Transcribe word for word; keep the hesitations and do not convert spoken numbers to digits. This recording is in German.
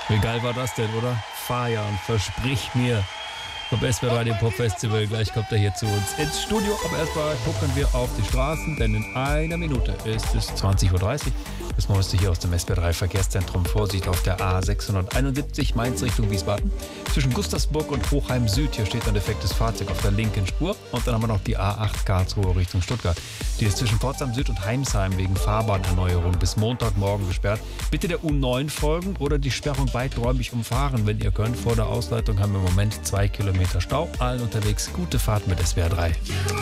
Wie geil war das denn, oder? Feiern, versprich mir. Vom S W R Radio Pop Festival. Gleich kommt er hier zu uns ins Studio. Aber erstmal gucken wir auf die Straßen, denn in einer Minute ist es zwanzig Uhr dreißig. Das Neueste hier aus dem S W R drei Verkehrszentrum. Vorsicht auf der A sechshunderteinundsiebzig Mainz Richtung Wiesbaden. Zwischen Gustavsburg und Hochheim Süd. Hier steht ein defektes Fahrzeug auf der linken Spur. Und dann haben wir noch die A acht Karlsruhe Richtung Stuttgart. Die ist zwischen Pforzheim Süd und Heimsheim wegen Fahrbahnerneuerung bis Montagmorgen gesperrt. Bitte der U neun folgen oder die Sperrung weiträumig umfahren, wenn ihr könnt. Vor der Ausleitung haben wir im Moment zwei Kilometer Stau. Allen unterwegs gute Fahrt mit S W R drei.